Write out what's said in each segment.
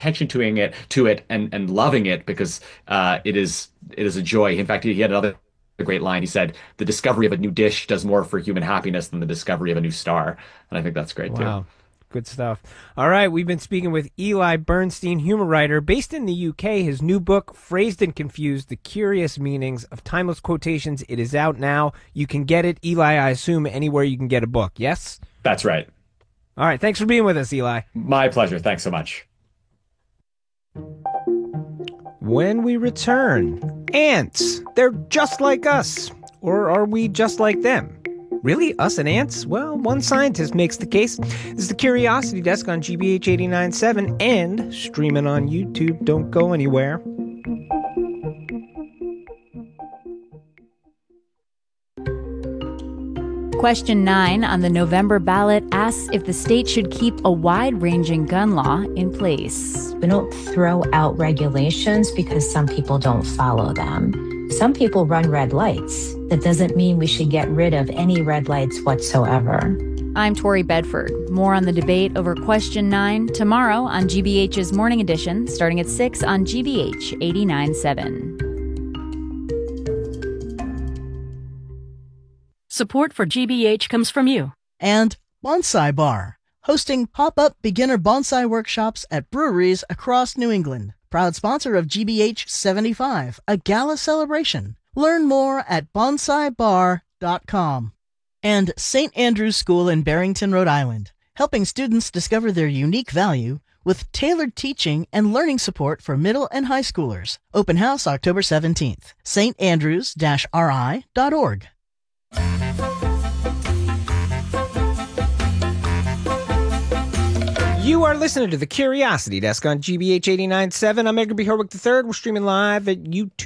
attention to it and loving it because it is a joy. In fact, he had another great line. He said, "The discovery of a new dish does more for human happiness than the discovery of a new star." And I think that's great too. Wow. Good stuff. All right, we've been speaking with Eli Bernstein, humor writer based in the UK. His new book, Phrased and Confused, The Curious Meanings of Timeless Quotations. It is out now. You can get it, Eli, I assume, anywhere you can get a book, yes? That's right. All right, thanks for being with us, Eli. My pleasure. Thanks so much. When we return, ants, they're just like us. Or are we just like them? Really? Us and ants? Well, one scientist makes the case. This is the Curiosity Desk on GBH 89.7 and streaming on YouTube. Don't go anywhere. Question 9 on the November ballot asks if the state should keep a wide-ranging gun law in place. We don't throw out regulations because some people don't follow them. Some people run red lights. That doesn't mean we should get rid of any red lights whatsoever. I'm Tori Bedford. More on the debate over Question 9 tomorrow on GBH's Morning Edition, starting at 6 on GBH 89.7. Support for GBH comes from you. And Bonsai Bar, hosting pop-up beginner bonsai workshops at breweries across New England. Proud sponsor of GBH 75, a gala celebration. Learn more at bonsaibar.com. And St. Andrew's School in Barrington, Rhode Island, helping students discover their unique value with tailored teaching and learning support for middle and high schoolers. Open house October 17th. standrews-ri.org. You are listening to the Curiosity Desk on GBH 89.7. I'm Edgar B. Herwick III. We're streaming live at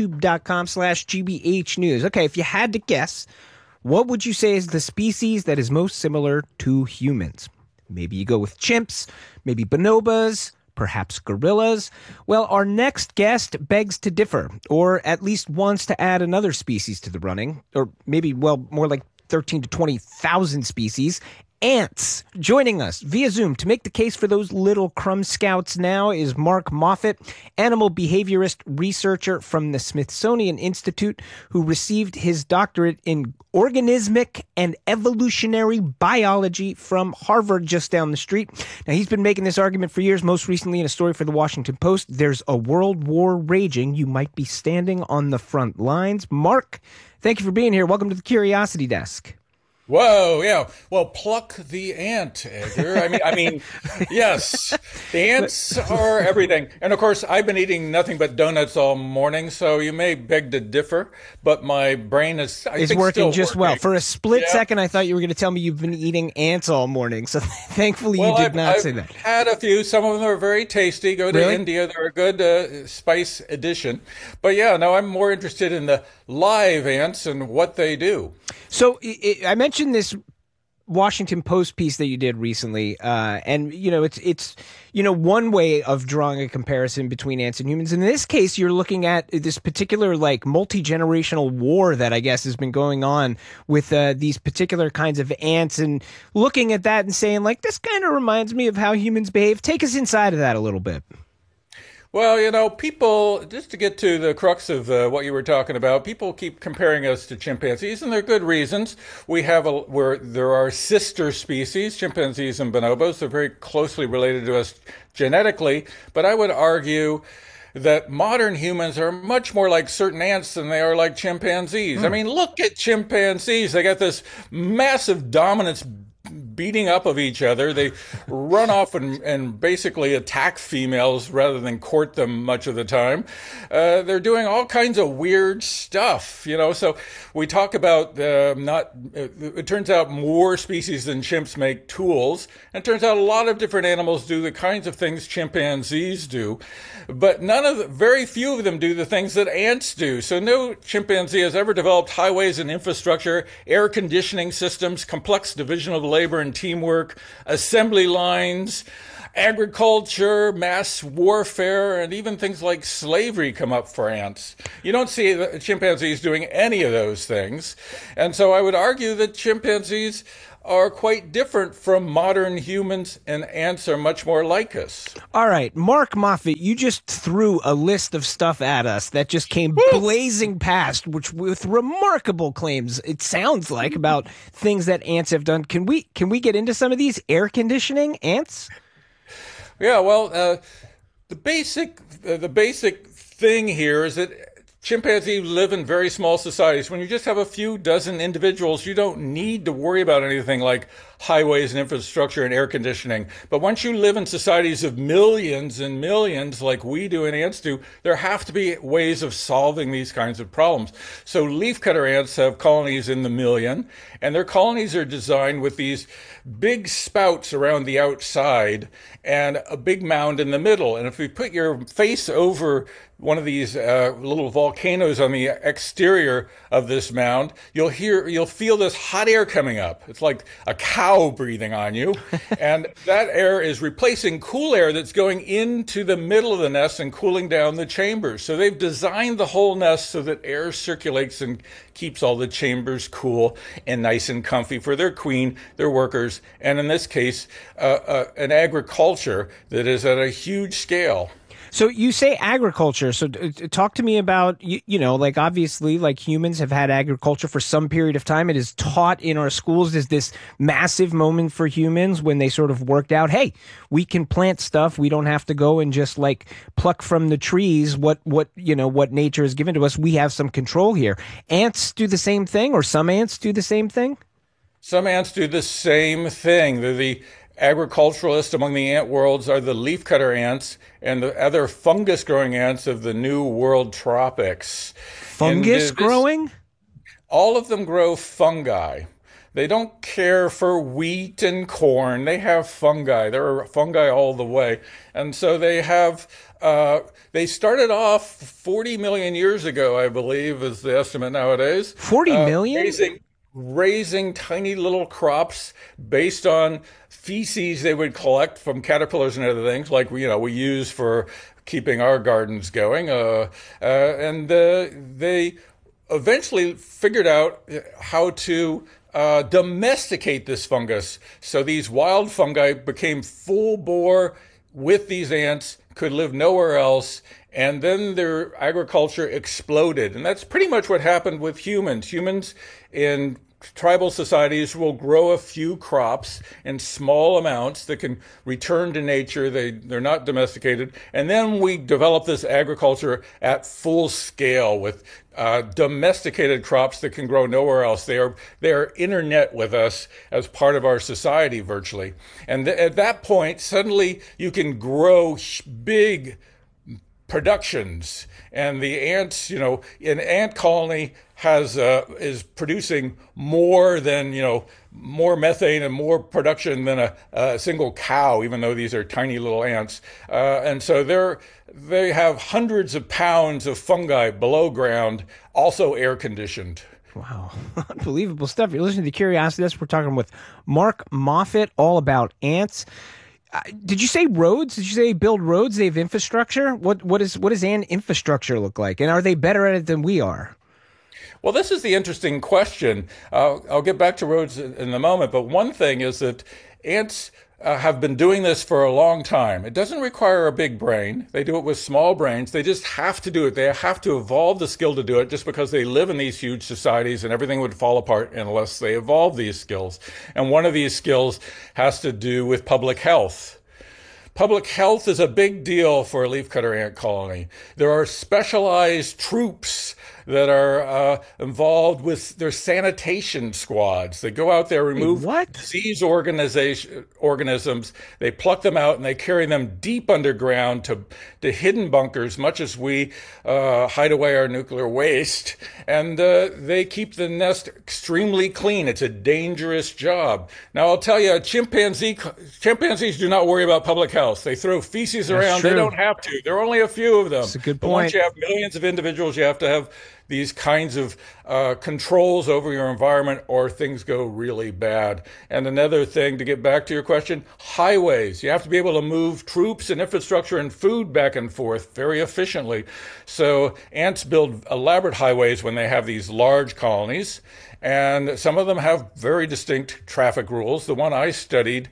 youtube.com/GBH News. Okay, if you had to guess, what would you say is the species that is most similar to humans? Maybe you go with chimps, maybe bonobos, perhaps gorillas. Well, our next guest begs to differ, or at least wants to add another species to the running, or maybe, well, more like 13 to 20,000 species. Ants. Joining us via Zoom to make the case for those little crumb scouts now is Mark Moffett, animal behaviorist researcher from the Smithsonian Institute, who received his doctorate in organismic and evolutionary biology from Harvard just down the street. Now, he's been making this argument for years, most recently in a story for the Washington Post. There's a world war raging. You might be standing on the front lines. Mark, thank you for being here. Welcome to the Curiosity Desk. Whoa, yeah. Well, pluck the ant, Edgar. I mean, yes, the ants are everything. And of course, I've been eating nothing but donuts all morning, so you may beg to differ, but my brain is working just well. For a split Yeah. second, I thought you were going to tell me you've been eating ants all morning, so thankfully you did not say that. I've had a few. Some of them are very tasty. Go to Really? India. They're a good spice addition. But yeah, no, I'm more interested in the live ants and what they do. So I mentioned this Washington Post piece that you did recently, and it's one way of drawing a comparison between ants and humans. In this case, you're looking at this particular like multi-generational war that I guess has been going on with these particular kinds of ants, and looking at that and saying like, this kind of reminds me of how humans behave. Take us inside of that a little bit. Well, people, just to get to the crux of what you were talking about, people keep comparing us to chimpanzees, and there are good reasons. There are sister species, chimpanzees and bonobos. They're very closely related to us genetically, but I would argue that modern humans are much more like certain ants than they are like chimpanzees. I mean, look at chimpanzees. They got this massive dominance beating up of each other. They run off and basically attack females rather than court them much of the time. They're doing all kinds of weird stuff, so we talk about it turns out more species than chimps make tools, and it turns out a lot of different animals do the kinds of things chimpanzees do, but very few of them do the things that ants do. So no chimpanzee has ever developed highways and infrastructure, air conditioning systems, complex division of labor and teamwork, assembly lines, agriculture, mass warfare, and even things like slavery come up for ants. You don't see the chimpanzees doing any of those things. And so I would argue that chimpanzees are quite different from modern humans, and ants are much more like us. All right, Mark Moffat, you just threw a list of stuff at us that just came blazing past, which with remarkable claims, it sounds like, about things that ants have done. Can we get into some of these? Air conditioning, ants? Yeah, well, the basic thing here is that chimpanzees live in very small societies. When you just have a few dozen individuals, you don't need to worry about anything like highways and infrastructure and air conditioning. But once you live in societies of millions and millions, like we do and ants do, there have to be ways of solving these kinds of problems. So leafcutter ants have colonies in the million, and their colonies are designed with these big spouts around the outside and a big mound in the middle. And if you put your face over one of these little volcanoes on the exterior of this mound, you'll feel this hot air coming up. It's like a cow breathing on you. And that air is replacing cool air that's going into the middle of the nest and cooling down the chambers. So they've designed the whole nest so that air circulates and keeps all the chambers cool and nice and comfy for their queen, their workers, and in this case, an agriculture that is at a huge scale. So you say agriculture. So talk to me about, like obviously like humans have had agriculture for some period of time. It is taught in our schools as this massive moment for humans when they sort of worked out, hey, we can plant stuff. We don't have to go and just like pluck from the trees what nature has given to us. We have some control here. Ants do the same thing, or some ants do the same thing? Some ants do the same thing. They're the agriculturalists among the ant worlds are the leafcutter ants and the other fungus-growing ants of the New World tropics. Fungus growing? All of them grow fungi. They don't care for wheat and corn. They have fungi. There are fungi all the way. And so they have, they started off 40 million years ago, I believe, is the estimate nowadays. 40 million? Raising tiny little crops based on feces they would collect from caterpillars and other things like we use for keeping our gardens going. And they eventually figured out how to domesticate this fungus. So these wild fungi became full bore with these ants, could live nowhere else. And then their agriculture exploded. And that's pretty much what happened with humans. Humans in tribal societies will grow a few crops in small amounts that can return to nature. They're not domesticated. And then we develop this agriculture at full scale with domesticated crops that can grow nowhere else. They are internet with us as part of our society virtually. And at that point, suddenly you can grow big productions, and the ants, an ant colony is producing more methane and more production than a single cow, even though these are tiny little ants. And so they have hundreds of pounds of fungi below ground, also air conditioned. Wow. Unbelievable stuff. You're listening to Curiosity Desk. We're talking with Mark Moffat all about ants. Did you say roads? Did you say build roads? They have infrastructure? What does ant infrastructure look like? And are they better at it than we are? Well, this is the interesting question. I'll get back to roads in a moment. But one thing is that ants have been doing this for a long time. It doesn't require a big brain. They do it with small brains. They just have to do it. They have to evolve the skill to do it just because they live in these huge societies and everything would fall apart unless they evolve these skills. And one of these skills has to do with public health. Public health is a big deal for a leafcutter ant colony. There are specialized troops that are involved with their sanitation squads. They go out there, remove disease organisms. They pluck them out and they carry them deep underground to hidden bunkers, much as we hide away our nuclear waste. And they keep the nest extremely clean. It's a dangerous job. Now, I'll tell you, chimpanzees do not worry about public health. They throw feces around. They don't have to. There are only a few of them. That's a good point. But once you have millions of individuals, you have to have these kinds of controls over your environment, or things go really bad. And another thing, to get back to your question, highways. You have to be able to move troops and infrastructure and food back and forth very efficiently. So ants build elaborate highways when they have these large colonies. And some of them have very distinct traffic rules. The one I studied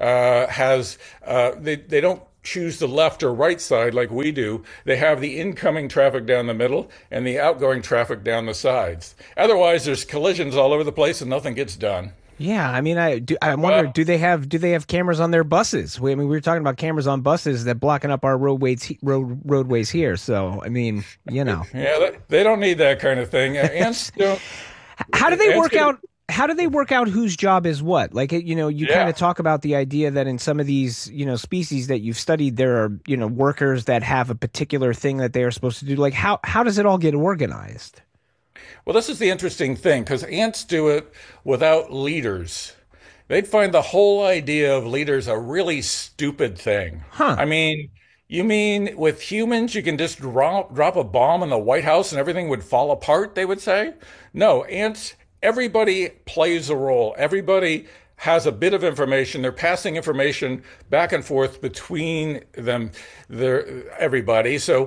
they don't choose the left or right side like we do. They have the incoming traffic down the middle and the outgoing traffic down the sides. Otherwise, there's collisions all over the place and nothing gets done. Yeah, I mean, I wonder, do they have cameras on their buses? We were talking about cameras on buses that blocking up our roadways here. So, I mean, Yeah, they don't need that kind of thing. Ants don't. How do they work out? How do they work out whose job is what? Like, you kind of talk about the idea that in some of these, species that you've studied, there are, workers that have a particular thing that they are supposed to do. Like, how does it all get organized? Well, this is the interesting thing, because ants do it without leaders. They'd find the whole idea of leaders a really stupid thing. Huh. I mean, you mean with humans, you can just drop a bomb in the White House and everything would fall apart, they would say? No, ants, everybody plays a role. Everybody has a bit of information. They're passing information back and forth between them, everybody. So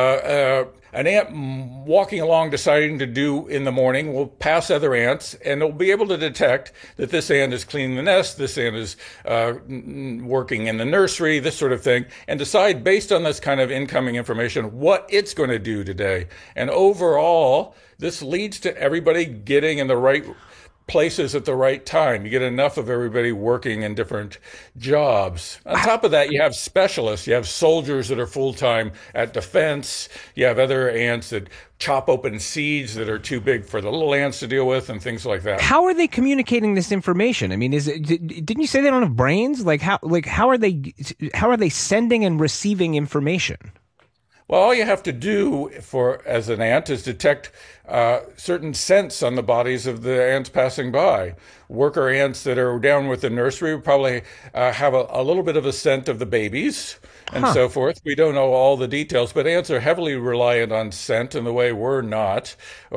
an ant walking along deciding to do in the morning will pass other ants, and they'll be able to detect that this ant is cleaning the nest, this ant is working in the nursery, this sort of thing, and decide based on this kind of incoming information what it's going to do today. And overall, this leads to everybody getting in the right places at the right time. You get enough of everybody working in different jobs. On top of that, you have specialists. You have soldiers that are full-time at defense. You have other ants that chop open seeds that are too big for the little ants to deal with and things like that. How are they communicating this information? I mean, didn't you say they don't have brains? How are they sending and receiving information? Well, all you have to do as an ant is detect certain scents on the bodies of the ants passing by. Worker ants that are down with the nursery would probably have a little bit of a scent of the babies and so forth. We don't know all the details, but ants are heavily reliant on scent in the way we're not.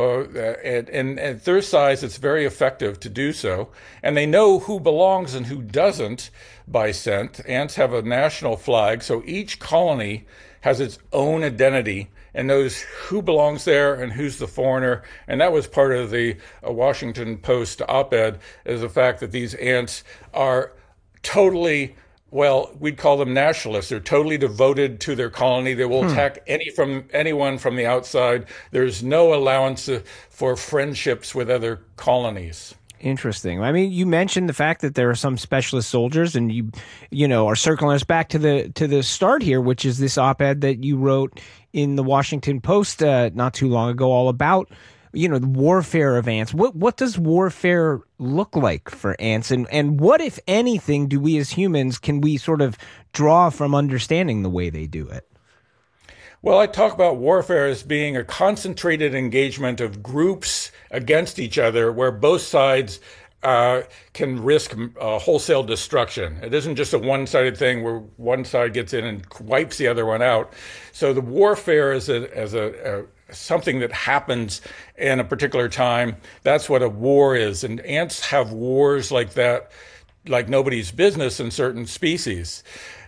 And at their size, it's very effective to do so. And they know who belongs and who doesn't by scent. Ants have a national flag, so each colony has its own identity and knows who belongs there and who's the foreigner. And that was part of the Washington Post op-ed, is the fact that these ants are totally, well, we'd call them nationalists. They're totally devoted to their colony. They will attack anyone from the outside. There's no allowance for friendships with other colonies. Interesting. I mean, you mentioned the fact that there are some specialist soldiers, and you are circling us back to the start here, which is this op-ed that you wrote in the Washington Post not too long ago, all about the warfare of ants. What does warfare look like for ants, and what, if anything, do we as humans can we sort of draw from understanding the way they do it? Well, I talk about warfare as being a concentrated engagement of groups against each other where both sides can risk wholesale destruction. It isn't just a one-sided thing where one side gets in and wipes the other one out. So the warfare is something that happens in a particular time. That's what a war is. And ants have wars like that, like nobody's business in certain species.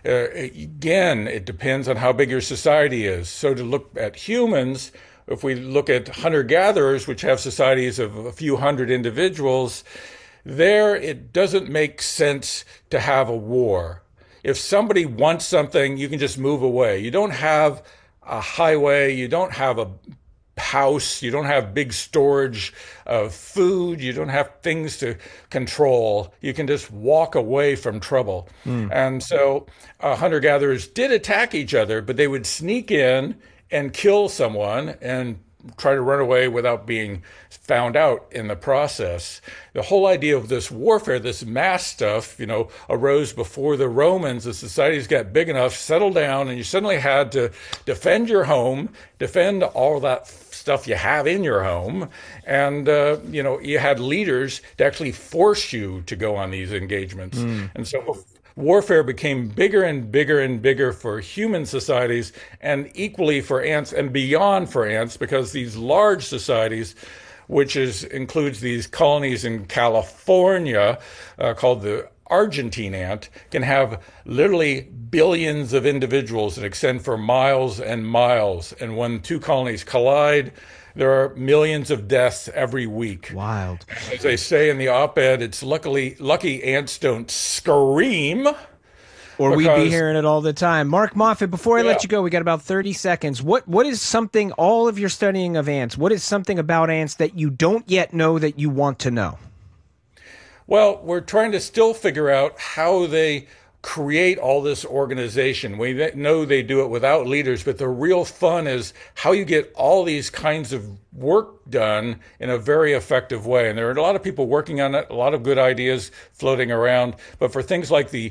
Again, it depends on how big your society is. So to look at humans, if we look at hunter-gatherers, which have societies of a few hundred individuals, there it doesn't make sense to have a war. If somebody wants something, you can just move away. You don't have a highway, you don't have a house, you don't have big storage of food, you don't have things to control. You can just walk away from trouble. And so hunter-gatherers did attack each other, but they would sneak in and kill someone and try to run away without being found out in the process. The whole idea of this warfare, this mass stuff, arose before the Romans. The societies got big enough, settled down, and you suddenly had to defend your home, defend all that stuff you have in your home. And, you had leaders to actually force you to go on these engagements. And so warfare became bigger and bigger and bigger for human societies and equally for ants and beyond for ants, because these large societies, which includes these colonies in California called the Argentine ant, can have literally billions of individuals that extend for miles and miles. And when two colonies collide, there are millions of deaths every week. Wild. As they say in the op-ed, it's lucky ants don't scream. Or we'd be hearing it all the time. Mark Moffett, before I let you go, we got about 30 seconds. What is something, all of your studying of ants, what is something about ants that you don't yet know that you want to know? Well, we're trying to still figure out how they create all this organization. We know they do it without leaders, but the real fun is how you get all these kinds of work done in a very effective way. And there are a lot of people working on it, a lot of good ideas floating around. But for things like the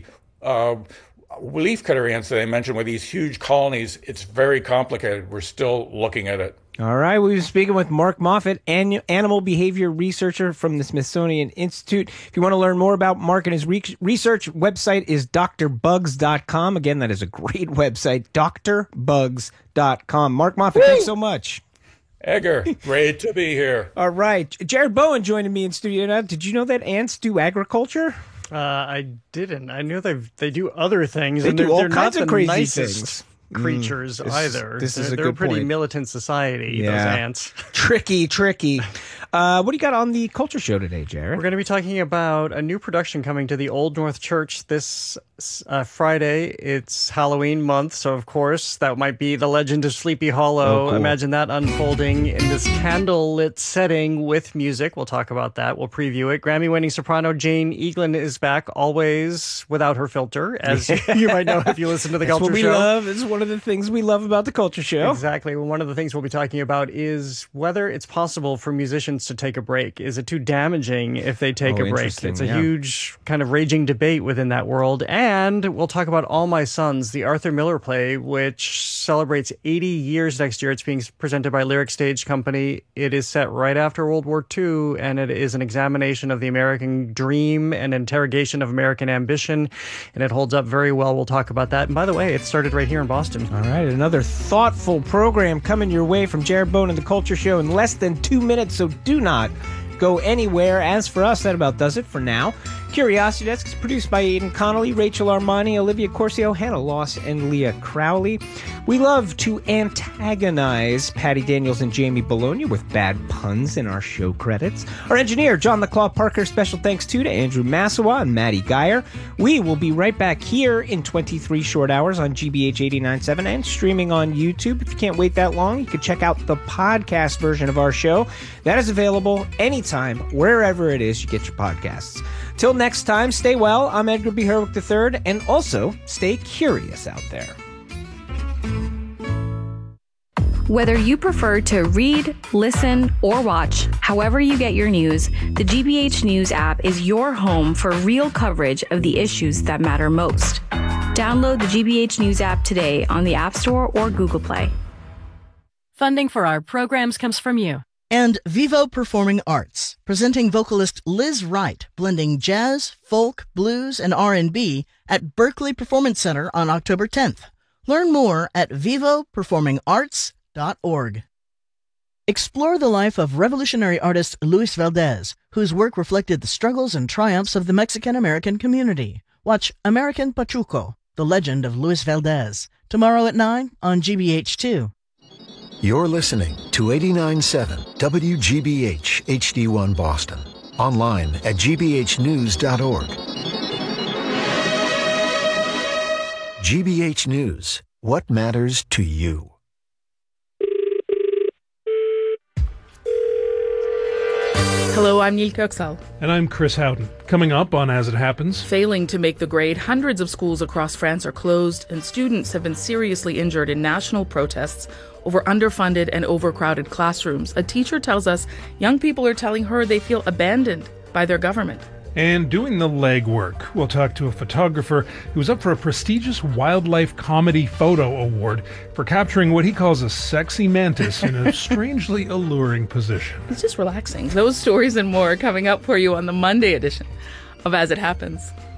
leafcutter ants that I mentioned with these huge colonies, it's very complicated. We're still looking at it. All right, we've been speaking with Mark Moffett, animal behavior researcher from the Smithsonian Institute. If you want to learn more about Mark and his research, website is drbugs.com. Again, that is a great website, drbugs.com. Mark Moffett, thanks so much. Edgar, great to be here. All right, Jared Bowen joining me in studio now. Did you know that ants do agriculture? I didn't. I knew they do other things. They and do all they're kinds not of the crazy nicest things. Creatures either. They're a pretty militant society, those ants. Tricky. What do you got on the Culture Show today, Jared? We're going to be talking about a new production coming to the Old North Church this Friday. It's Halloween month, so of course that might be The Legend of Sleepy Hollow. Oh, cool. Imagine that unfolding in this candlelit setting with music. We'll talk about that. We'll preview it. Grammy-winning soprano Jane Eaglin is back, always without her filter, as you might know if you listen to the Culture Show. That's what we Show. love. It's one of the things we love about the Culture Show. Exactly. Well, one of the things we'll be talking about is whether it's possible for musicians to take a break. Is it too damaging if they take a break? It's a huge kind of raging debate within that world. And we'll talk about All My Sons, the Arthur Miller play, which celebrates 80 years next year. It's being presented by Lyric Stage Company. It is set right after World War II, and it is an examination of the American dream and interrogation of American ambition, and it holds up very well. We'll talk about that. And by the way, it started right here in Boston. All right, another thoughtful program coming your way from Jared Bowen and the Culture Show in less than 2 minutes, so do not go anywhere. As for us, that about does it for now. Curiosity Desk is produced by Aidan Connolly, Rachel Armani, Olivia Corcio, Hannah Loss, and Leah Crowley. We love to antagonize Patty Daniels and Jamie Bologna with bad puns in our show credits. Our engineer, John LeClaw Parker. Special thanks to Andrew Massawa and Maddie Geyer. We will be right back here in 23 short hours on GBH 89.7 and streaming on YouTube. If you can't wait that long, you can check out the podcast version of our show. That is available anytime, wherever it is you get your podcasts. Till next time, stay well. I'm Edgar B. Herwick III, and also stay curious out there. Whether you prefer to read, listen, or watch, however you get your news, the GBH News app is your home for real coverage of the issues that matter most. Download the GBH News app today on the App Store or Google Play. Funding for our programs comes from you. And Vivo Performing Arts, presenting vocalist Liz Wright, blending jazz, folk, blues, and R&B at Berkeley Performance Center on October 10th. Learn more at vivoperformingarts.org. Explore the life of revolutionary artist Luis Valdez, whose work reflected the struggles and triumphs of the Mexican-American community. Watch American Pachuco, The Legend of Luis Valdez, tomorrow at 9 on GBH2. You're listening to 89.7 WGBH HD1 Boston. Online at gbhnews.org. GBH News. What matters to you? Hello, I'm Neil Köksal. And I'm Chris Howden. Coming up on As It Happens. Failing to make the grade, hundreds of schools across France are closed, and students have been seriously injured in national protests over underfunded and overcrowded classrooms. A teacher tells us young people are telling her they feel abandoned by their government. And doing the legwork, we'll talk to a photographer who's up for a prestigious Wildlife Comedy Photo Award for capturing what he calls a sexy mantis in a strangely alluring position. It's just relaxing. Those stories and more are coming up for you on the Monday edition of As It Happens.